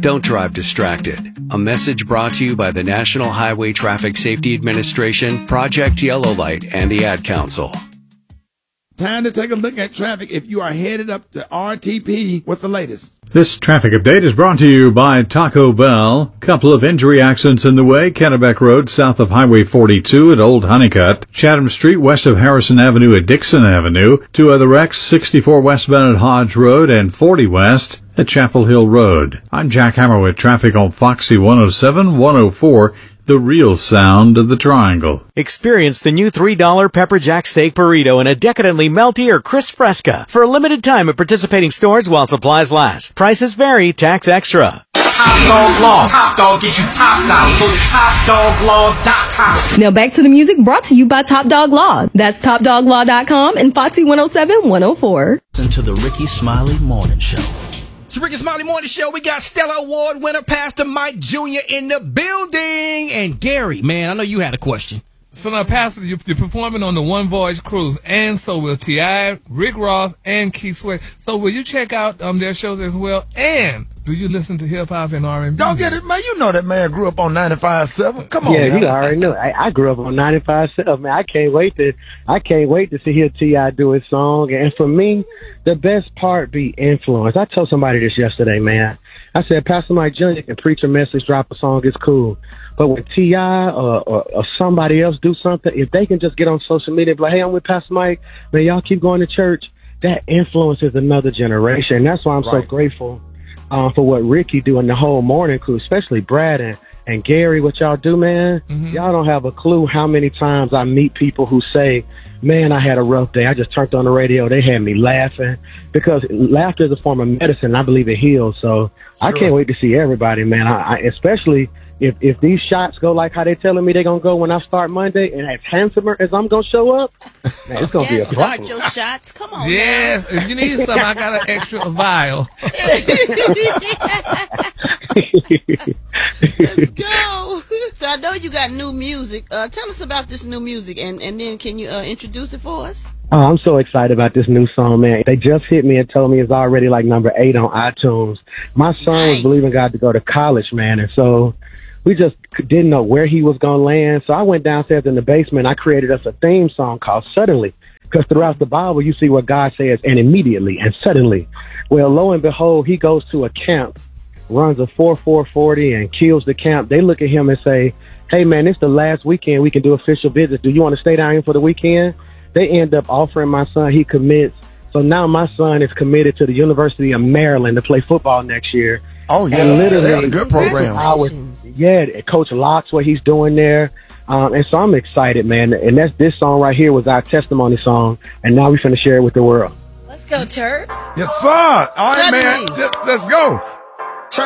Don't drive distracted. A message brought to you by the National Highway Traffic Safety Administration, Project Yellow Light, and the Ad Council. Time to take a look at traffic if you are headed up to RTP. What's the latest? This traffic update is brought to you by Taco Bell. Couple of injury accidents in the way. Kennebec Road south of Highway 42 at Old Honeycutt. Chatham Street west of Harrison Avenue at Dixon Avenue. 2 other wrecks, 64 westbound at Hodge Road and 40 west at Chapel Hill Road. I'm Jack Hammer with traffic on Foxy 107, 104. The real sound of the Triangle. Experience the new $3 Pepper Jack Steak Burrito in a decadently melty or crisp fresca for a limited time at participating stores while supplies last. Prices vary, tax extra. Top Dog Law. Top Dog get you top dollar. Go to TopDogLaw.com. Now back to the music brought to you by Top Dog Law. That's TopDogLaw.com and Foxy 107, 104. Listen to the Ricky Smiley Morning Show. It's the Ricky Smiley Morning Show. We got Stellar Award winner Pastor Mike Jr. in the building. And Gary, man, I know you had a question. So now, Pastor, you're performing on the One Voyage Cruise, and so will T.I., Rick Ross, and Keith Sweat. So will you check out their shows as well? And do you listen to hip-hop and R&B? Don't get it, man. You know that man grew up on 95.7. Come on, yeah, man. You already know. I grew up on 95.7. Man, I can't wait to hear T.I. do his song. And for me, the best part be influence. I told somebody this yesterday, man. I said, Pastor Mike Jr. can preach a message, drop a song, it's cool. But when T.I. or somebody else do something, if they can just get on social media and be like, hey, I'm with Pastor Mike, man, y'all keep going to church, that influences another generation. And that's why I'm so grateful for what Ricky do in the whole morning crew, especially Brad and Gary, what y'all do, man. Mm-hmm. Y'all don't have a clue how many times I meet people who say, man, I had a rough day. I just turned on the radio. They had me laughing because laughter is a form of medicine. I believe it heals. So I can't wait to see everybody, man. I especially if these shots go like how they telling me they're going to go when I start Monday and as handsomer as I'm going to show up, man, it's going to be a problem. Start your shots. Come on. Yes. If you need something, I got an extra vial. Let's go. So I know you got new music. Tell us about this new music, and then can you introduce it for us? Oh, I'm so excited about this new song, man. They just hit me and told me it's already like number 8 on iTunes. My son was believing God to go to college, man, and so we just didn't know where he was going to land. So I went downstairs in the basement. I created us a theme song called Suddenly, because throughout the Bible, you see what God says, and immediately and suddenly. Well, lo and behold, he goes to a camp, runs a 4.40 and kills the camp. They look at him and say, hey, man, it's the last weekend we can do official visits. Do you want to stay down here for the weekend? They end up offering my son. He commits. So now my son is committed to the University of Maryland to play football next year. Oh, yeah, they had a good program. Coach Locke's what he's doing there. And so I'm excited, man. And this song right here was our testimony song. And now we're going to share it with the world. Let's go, Terps. Yes, sir. All right, man. Let's go.